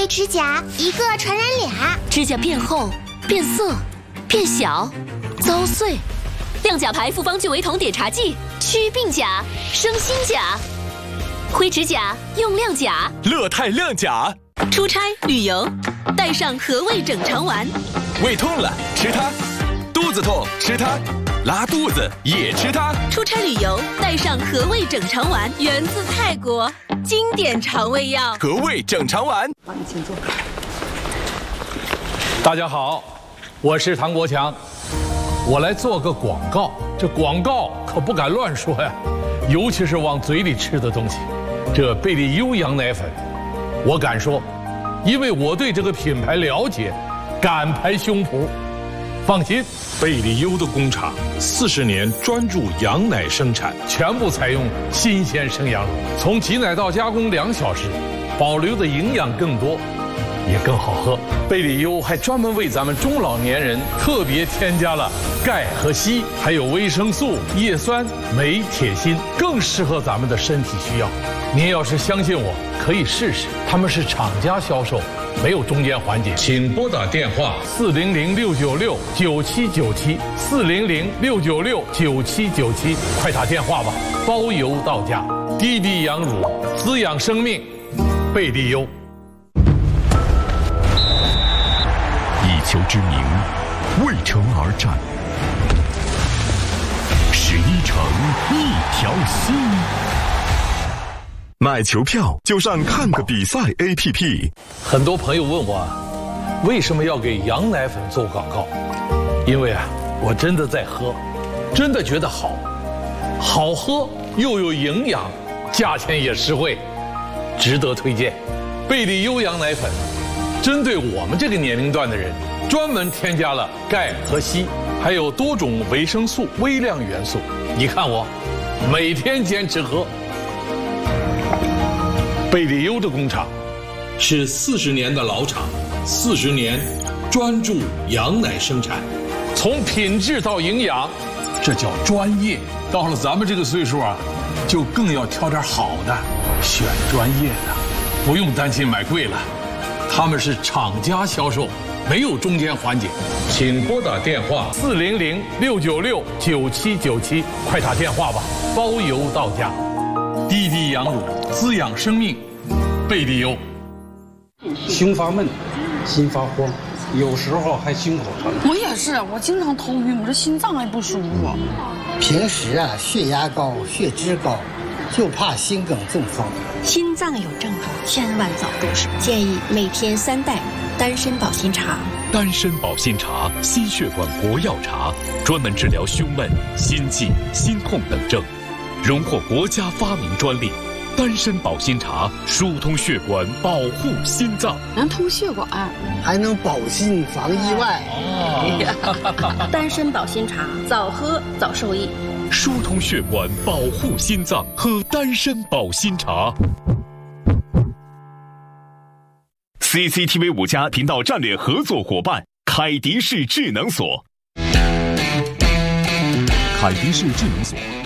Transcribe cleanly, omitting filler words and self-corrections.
灰指甲一个传染俩， 指甲变厚、变色、变小、遭碎。亮甲牌复方聚维酮碘茶剂，祛病甲、生新甲。灰指甲用亮甲， 乐泰亮甲。 出差旅游，带上和味整肠丸。 胃痛了吃它，肚子痛吃它，拉肚子也吃它。 出差旅游带上和味整肠丸，源自泰国经典肠胃药。 和味整肠丸。 你请坐。 大家好，我是唐国强，我来做个广告。这广告可不敢乱说呀，尤其是往嘴里吃的东西。这贝利优羊奶粉，我敢说，因为我对这个品牌了解，敢拍胸脯。放心， 贝利优的工厂40年专注羊奶生产， 全部采用新鲜生羊乳，从挤奶到加工2小时，保留的营养更多，也更好喝。贝利优还专门为咱们中老年人特别添加了钙和硒，还有维生素、叶酸、镁、铁、锌，更适合咱们的身体需要。您要是相信我，可以试试，他们是厂家销售，没有中间环节。请拨打电话400-696-9797，400-696-9797，快打电话吧，包邮到家。滴滴羊乳，滋养生命，贝利优。 一球之名，为城而战。11城，一条心。买球票就上看个比赛 APP。 很多朋友问我，为什么要给羊奶粉做广告？因为我真的在喝，真的觉得好喝又有营养，价钱也实惠，值得推荐。贝利优羊奶粉针对我们这个年龄段的人，专门添加了钙和硒，还有多种维生素、微量元素。你看我每天坚持喝。贝利优的工厂是40年的老厂，40年专注羊奶生产，从品质到营养，这叫专业。到了咱们这个岁数就更要挑点好的，选专业的，不用担心买贵了。他们是厂家销售，没有中间环节。请拨打电话400-696-9797，快打电话吧，包邮到家。滴滴羊乳，滋养生命，贝利优。 胸发闷，心发慌，有时候还心口疼。 我也是，我经常头晕，我这心脏还不舒服。 平时血压高、血脂高，就怕心梗中风。 心脏有症状，千万早重视。建议每天3袋丹参保心茶。 丹参保心茶，心血管活药茶，专门治疗胸闷、心悸、心痛等症，荣获国家发明专利。丹参保心茶疏通血管，保护心脏， 能通血管， 还能保心防意外。 丹参保心茶，早喝早受益。 疏通血管，保护心脏，喝丹参保心茶。 CCTV 5家频道战略合作伙伴凯迪士智能锁。 凯迪士智能锁